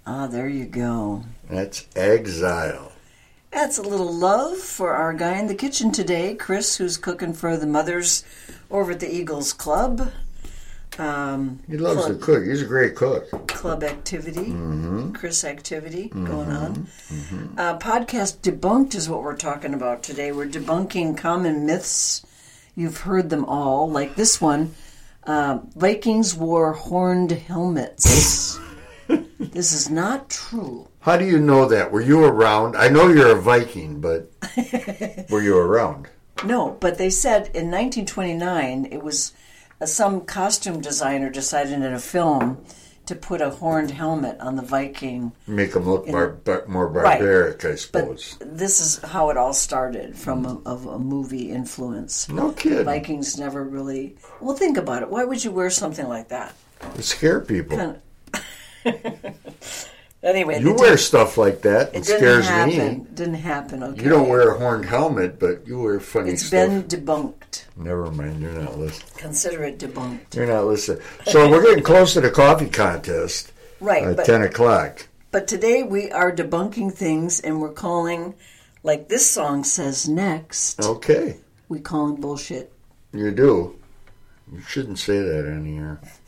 Ah, there you go. That's Exile. That's a little love for our guy in the kitchen today, Chris, who's cooking for the mothers over at the Eagles Club. He loves to cook. He's a great cook. Club activity, Chris activity going on. Podcast Debunked is what we're talking about today. We're debunking common myths. You've heard them all, like this one. Vikings wore horned helmets. This is not true. How do you know that? Were you around? I know you're a Viking, but were you around? No, but they said in 1929, it was some costume designer decided in a film to put a horned helmet on the Viking. Make them look more barbaric, right. I suppose. But this is how it all started, from a movie influence. No kidding. Vikings never really... Well, think about it. Why would you wear something like that? To scare people. Anyway, you wear stuff like that. It scares me. It didn't happen, okay? You don't wear a horned helmet, but you wear funny stuff. It's been debunked. Never mind, you're not listening. Consider it debunked. You're not listening. So we're getting close to the coffee contest. Right. At 10 o'clock. But today we are debunking things, and we're calling, like this song says next. Okay. We call them bullshit. You do. You shouldn't say that on the air.